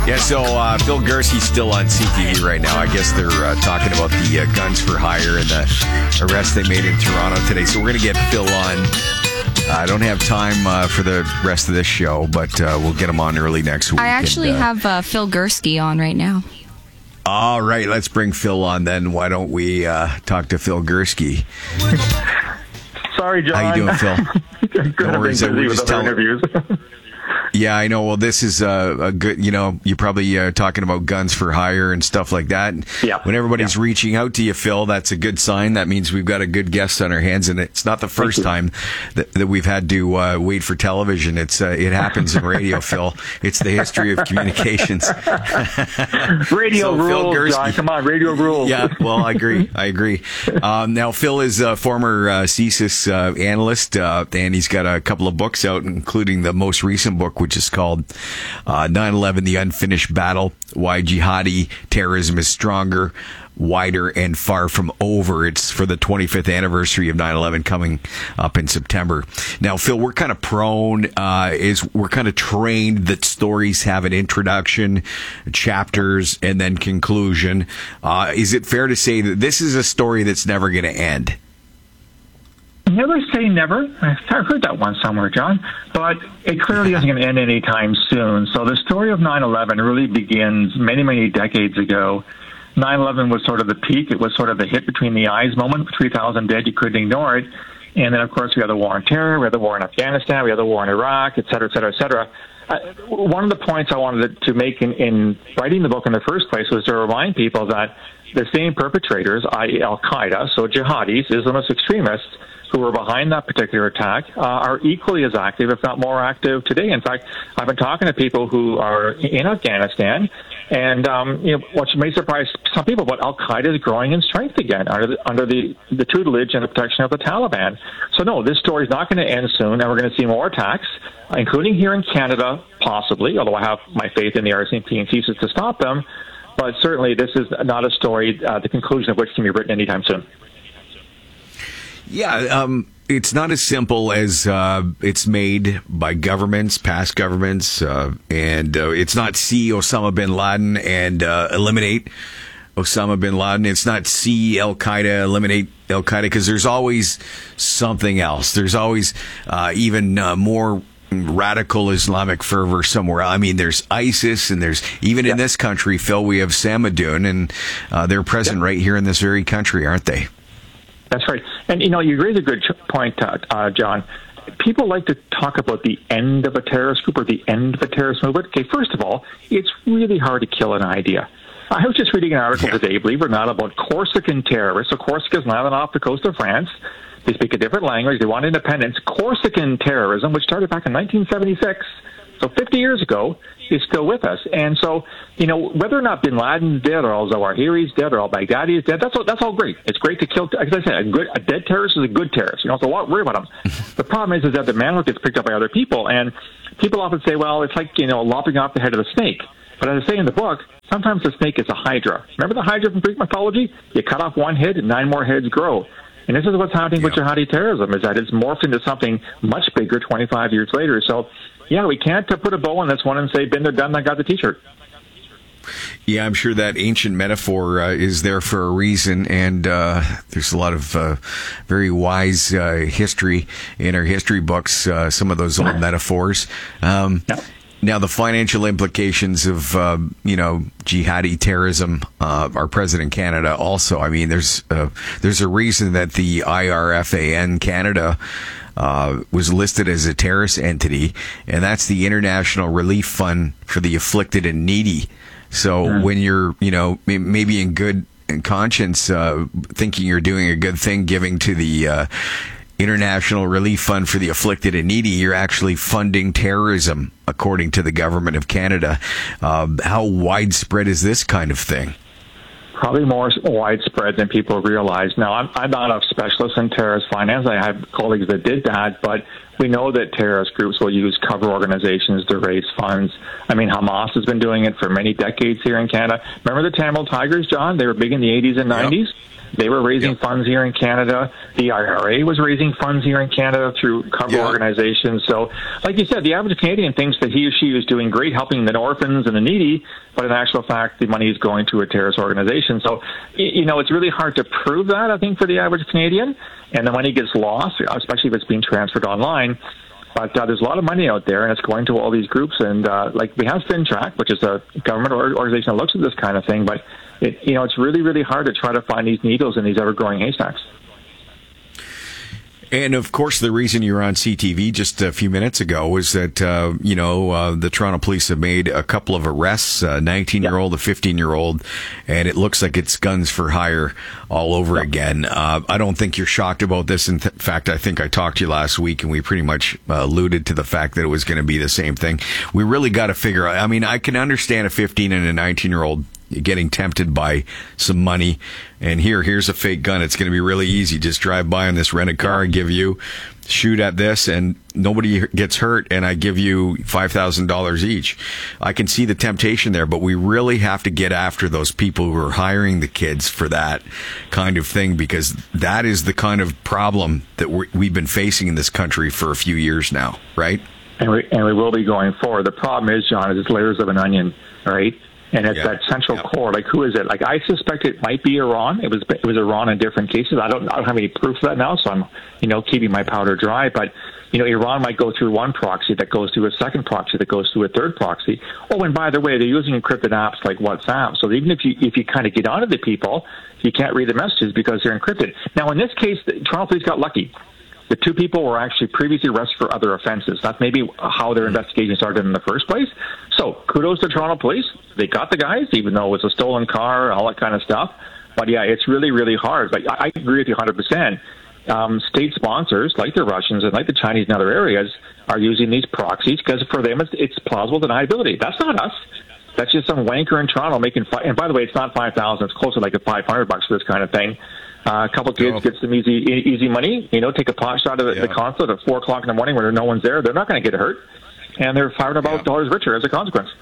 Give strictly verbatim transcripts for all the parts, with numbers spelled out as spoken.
Yeah, so uh, Phil Gurski's still on C T V right now. I guess they're uh, talking about the uh, guns for hire and the arrest they made in Toronto today. So we're going to get Phil on. I don't have time uh, for the rest of this show, but uh, we'll get him on early next week. I actually and, uh, have uh, Phil Gursky on right now. All right, let's bring Phil on then. Why don't we uh, talk to Phil Gursky? Sorry, John. How you doing, Phil? Good. No worries. I've been busy We with just other tell- interviews. Yeah, I know. Well, this is uh, a good, you know, you're probably uh, talking about guns for hire and stuff like that. Yeah. When everybody's Yeah. reaching out to you, Phil, that's a good sign. That means we've got a good guest on our hands, and it's not the first you. time that, that we've had to uh, wait for television. It's uh, it happens in radio, Phil. It's the history of communications. Radio So, Phil rules, Gursky- John. Come on, radio rules. Yeah, well, I agree. I agree. Um, now, Phil is a former uh, C S I S uh, analyst, uh, and he's got a couple of books out, including the most recent book, which is called uh, nine eleven, The Unfinished Battle, Why Jihadi Terrorism is Stronger, Wider, and Far From Over. It's for the twenty-fifth anniversary of nine eleven coming up in September. Now, Phil, we're kind of prone, uh, is we're kind of trained that stories have an introduction, chapters, and then conclusion. Uh, is it fair to say that this is a story that's never going to end? Never say never. I've heard that one somewhere, John. But it clearly isn't going to end anytime soon. So the story of nine eleven really begins many, many decades ago. nine eleven was sort of the peak. It was sort of the hit between the eyes moment. three thousand dead, you couldn't ignore it. And then, of course, we had the war on terror, we had the war in Afghanistan, we had the war in Iraq, et cetera, et cetera, et cetera. Uh, one of the points I wanted to make in, in writing the book in the first place was to remind people that the same perpetrators, that is. Al-Qaeda, so jihadis, Islamist extremists, who were behind that particular attack, uh, are equally as active, if not more active today. In fact, I've been talking to people who are in Afghanistan, and um, you know, which may surprise some people, but Al-Qaeda is growing in strength again under the, under the, the tutelage and the protection of the Taliban. So no, this story is not going to end soon, and we're going to see more attacks, including here in Canada, possibly, although I have my faith in the R C M P and C S I S to stop them. But certainly this is not a story, uh, the conclusion of which can be written anytime soon. Yeah, um, it's not as simple as uh, it's made by governments, past governments, uh, and uh, it's not see Osama bin Laden and uh, eliminate Osama bin Laden. It's not see Al-Qaeda, eliminate Al-Qaeda, because there's always something else. There's always uh, even uh, more radical Islamic fervor somewhere. I mean, there's ISIS, and there's, even yeah. in this country, Phil, we have Samadoun, and uh, they're present yeah. right here in this very country, aren't they? That's right. And, you know, you raise a good point, uh, uh, John. People like to talk about the end of a terrorist group or the end of a terrorist movement. Okay, first of all, it's really hard to kill an idea. I was just reading an article yeah. today, believe it or not, about Corsican terrorists. So Corsica is an island off the coast of France. They speak a different language. They want independence. Corsican terrorism, which started back in nineteen seventy-six, so fifty years ago, is still with us. And so, you know, whether or not bin Laden's dead or al-Zawahiri's dead or al-Baghdadi is dead, that's all, that's all great. It's great to kill, as I said, a, good, a dead terrorist is a good terrorist. You don't have to worry about them. The problem is, is that the mantle gets picked up by other people. And people often say, well, it's like, you know, lopping off the head of the snake. But as I say in the book, sometimes the snake is a hydra. Remember the hydra from Greek mythology? You cut off one head and nine more heads grow. And this is what's happening yeah. with jihadi terrorism, is that it's morphed into something much bigger twenty-five years later. So, yeah, we can't uh, put a bow on this one and say, been there, done, I got the T-shirt. Yeah, I'm sure that ancient metaphor uh, is there for a reason, and uh, there's a lot of uh, very wise uh, history in our history books, uh, some of those old metaphors. Um, yeah. Now, the financial implications of, uh, you know, jihadi terrorism uh, are present in Canada also. I mean, there's uh, there's a reason that the I R F A N Canada uh, was listed as a terrorist entity, and that's the International Relief Fund for the Afflicted and Needy. So mm. when you're, you know, maybe in good conscience, uh, thinking you're doing a good thing, giving to the uh, International Relief Fund for the Afflicted and Needy, you're actually funding terrorism, according to the government of Canada. Uh, how widespread is this kind of thing? Probably more widespread than people realize. Now, I'm, I'm not a specialist in terrorist finance. I have colleagues that did that, but we know that terrorist groups will use cover organizations to raise funds. I mean, Hamas has been doing it for many decades here in Canada. Remember the Tamil Tigers, John? They were big in the eighties and nineties. Yep. They were raising yep. funds here in Canada. The I R A was raising funds here in Canada through cover yep. organizations. So, like you said, the average Canadian thinks that he or she is doing great, helping the orphans and the needy, but in actual fact, the money is going to a terrorist organization. So, you know, it's really hard to prove that, I think, for the average Canadian. And the money gets lost, especially if it's being transferred online. But uh, there's a lot of money out there, and it's going to all these groups. And uh, like we have FinTrack, which is a government organization that looks at this kind of thing. But it, you know, it's really, really hard to try to find these needles in these ever-growing haystacks. And, of course, the reason you were on C T V just a few minutes ago was that, uh, you know, uh, the Toronto police have made a couple of arrests, a nineteen-year-old, a fifteen-year-old, and it looks like it's guns for hire all over yep. again. Uh, I don't think you're shocked about this. In th- fact, I think I talked to you last week, and we pretty much uh, alluded to the fact that it was going to be the same thing. We really got to figure out, I mean, I can understand a fifteen and a nineteen-year-old getting tempted by some money, and here, here's a fake gun. It's going to be really easy. Just drive by in this rented car and give you, shoot at this, and nobody gets hurt, and I give you five thousand dollars each. I can see the temptation there, but we really have to get after those people who are hiring the kids for that kind of thing, because that is the kind of problem that we're, we've been facing in this country for a few years now, right? And we, and we will be going forward. The problem is, John, is it's layers of an onion, right? And it's yeah. that central yeah. core. Like, who is it? Like, I suspect it might be Iran. It was it was Iran in different cases. I don't I don't have any proof of that now, so I'm you know keeping my powder dry. But you know, Iran might go through one proxy that goes through a second proxy that goes through a third proxy. Oh, and by the way, they're using encrypted apps like WhatsApp. So even if you if you kind of get onto the people, you can't read the messages because they're encrypted. Now, in this case, the Toronto police got lucky. The two people were actually previously arrested for other offenses. That's maybe how their investigation started in the first place. So kudos to Toronto police. They got the guys, even though it was a stolen car, all that kind of stuff. But yeah, it's really, really hard. But I, I agree with you one hundred percent. Um, state sponsors, like the Russians and like the Chinese in other areas, are using these proxies because for them it's, it's plausible deniability. That's not us. That's just some wanker in Toronto making five. And by the way, it's not five thousand. It's closer to like a five hundred bucks for this kind of thing. Uh, a couple kids oh. get some easy easy money, you know, take a pot shot at the, yeah. the consulate at four o'clock in the morning where no one's there. They're not going to get hurt, and they're five hundred yeah. dollars richer as a consequence.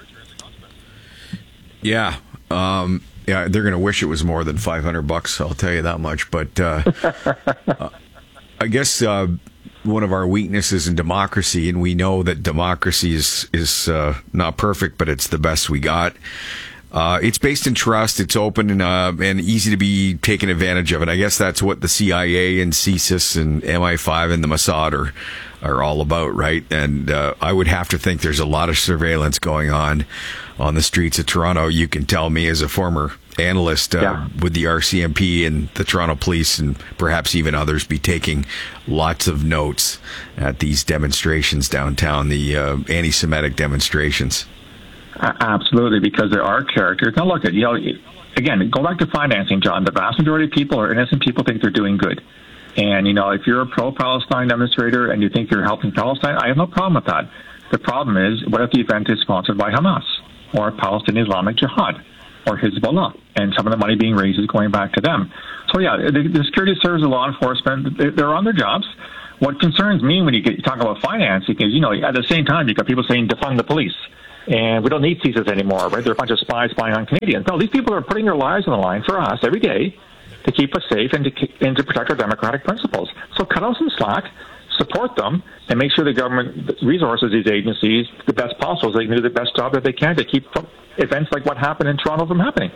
Yeah, um, yeah, they're going to wish it was more than five hundred bucks. I'll tell you that much. But uh, uh, I guess uh, one of our weaknesses in democracy, and we know that democracy is is uh, not perfect, but it's the best we got. Uh, it's based in trust. It's open and, uh, and easy to be taken advantage of. And I guess that's what the C I A and C S I S and M I five and the Mossad are, are all about, right? And, uh, I would have to think there's a lot of surveillance going on on the streets of Toronto. You can tell me as a former analyst, uh, yeah. with the R C M P and the Toronto Police and perhaps even others be taking lots of notes at these demonstrations downtown, the, uh, anti-Semitic demonstrations. Absolutely, because there are characters. Now, look, at you know, again, go back to financing, John. The vast majority of people or innocent people think they're doing good. And, you know, if you're a pro-Palestine demonstrator and you think you're helping Palestine, I have no problem with that. The problem is, what if the event is sponsored by Hamas or Palestinian Islamic Jihad or Hezbollah, and some of the money being raised is going back to them? So, yeah, the, the security services, the law enforcement, they're on their jobs. What concerns me when you, get, you talk about financing is, you know, at the same time, you've got people saying defund the police. And we don't need C S I S anymore, right? They're a bunch of spies spying on Canadians. No, these people are putting their lives on the line for us every day to keep us safe and to, and to protect our democratic principles. So cut out some slack, support them, and make sure the government resources these agencies the best possible so they can do the best job that they can to keep events like what happened in Toronto from happening.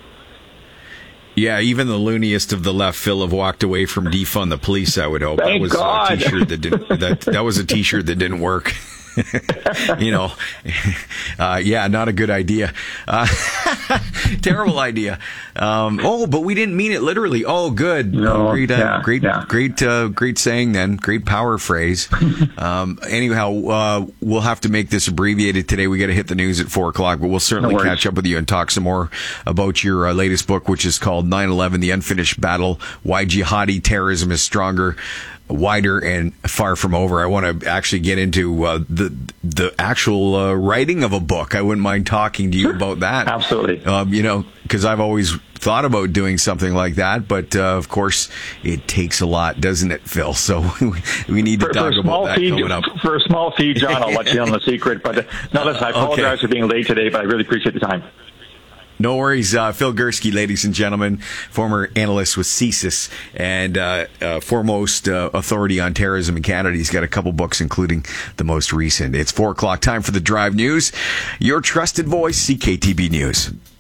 Yeah, even the looniest of the left, Phil, have walked away from defund the police, I would hope. Thank that was God. a t-shirt that didn't that, that was a t-shirt that didn't work. you know, uh, yeah, not a good idea. Uh, terrible idea. Um, oh, but we didn't mean it literally. Oh, good. No, oh, great, uh, yeah, great, yeah. great, uh, great saying then. Great power phrase. um, anyhow, uh, we'll have to make this abbreviated today. We got to hit the news at four o'clock, but we'll certainly no catch up with you and talk some more about your uh, latest book, which is called nine eleven, The Unfinished Battle, Why Jihadi Terrorism is Stronger wider and far from over. I want to actually get into uh, the the actual uh, writing of a book. I wouldn't mind talking to you about that. Absolutely. Um, you know, because I've always thought about doing something like that, but uh, of course, it takes a lot, doesn't it, Phil? So we need to for, talk for about that fee, coming up. For a small fee, John, I'll let you in on the secret. But uh, no, listen, I apologize okay. for being late today, but I really appreciate the time. No worries. Uh, Phil Gurski, ladies and gentlemen, former analyst with CSIS and uh, uh, foremost uh, authority on terrorism in Canada. He's got a couple books, including the most recent. It's four o'clock, time for the Drive News. Your trusted voice, C K T B News.